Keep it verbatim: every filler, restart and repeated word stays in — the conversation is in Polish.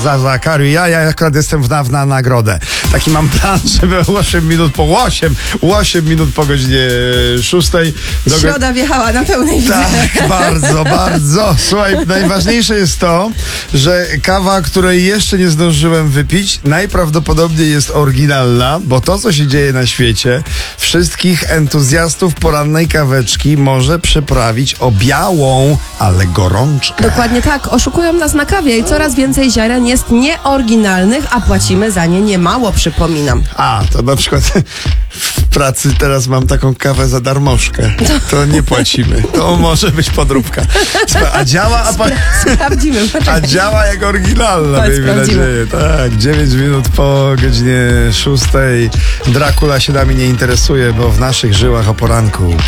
za, za Kariu. Ja, ja akurat jestem w, na, na nagrodę. Taki mam plan, żeby osiem minut po osiem, osiem minut po godzinie szóstej. Do... Środa wjechała na pełnej widzę. Tak, bardzo, bardzo. Słuchaj, najważniejsze jest to, że kawa, której jeszcze nie zdążyłem wypić, najprawdopodobniej jest oryginalna, bo to, co się dzieje na świecie, wszystkich entuzjastów porannej kaweczki może przeprawić o białą, ale gorączkę. Dokładnie tak. Oszukują nas na kawie i coraz więcej ziaren jest nieoryginalnych, a płacimy za nie niemało, przypominam. A, to na przykład w pracy teraz mam taką kawę za darmożkę. To nie płacimy. To może być podróbka. A działa, a, pa... Sprawdzimy. a działa jak oryginalna, Chodź, miejmy nadzieję. Tak, dziewięć minut po godzinie szóstej. Dracula się nami nie interesuje, bo w naszych żyłach o poranku